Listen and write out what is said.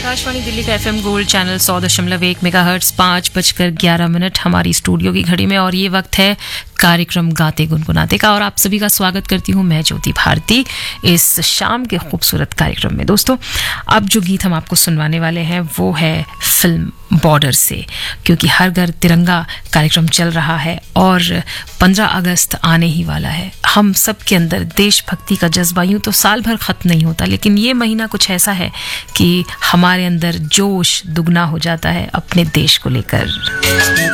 आकाशवाणी दिल्ली का FM gold channel 100.1 megahertz 5:11 हमारी studio की घड़ी में, और ये वक्त है कार्यक्रम गाते गुनगुनाते का। और आप सभी का स्वागत करती हूँ मैं ज्योति भारती इस शाम के खूबसूरत कार्यक्रम में। दोस्तों, अब जो गीत हम आपको सुनवाने वाले हैं वो है फिल्म बॉर्डर से, क्योंकि हर घर तिरंगा कार्यक्रम चल रहा है और 15 अगस्त आने ही वाला है। हम सब के अंदर देशभक्ति का जज्बा यूं तो साल भर खत्म नहीं होता, लेकिन ये महीना कुछ ऐसा है कि हमारे अंदर जोश दुगना हो जाता है अपने देश को लेकर।